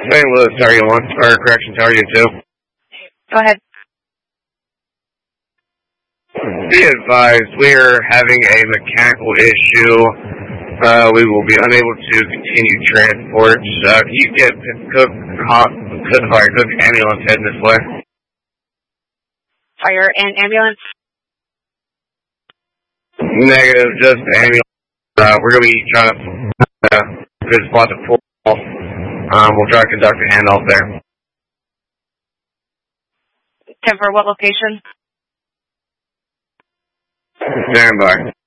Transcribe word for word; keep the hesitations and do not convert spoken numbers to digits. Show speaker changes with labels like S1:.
S1: Saint Louis, Target one, or correction, Target two.
S2: Go ahead.
S1: Be advised, we are having a mechanical issue. Uh, we will be unable to continue transport. Uh, can you get Cook, Hot, Cook, Cook ambulance heading this way?
S2: Fire and ambulance?
S1: Negative, just ambulance. Uh, we're going to be trying to uh, good spot to pull. Um, we'll try to conduct a handoff there.
S2: ten for what location?
S1: Stand by.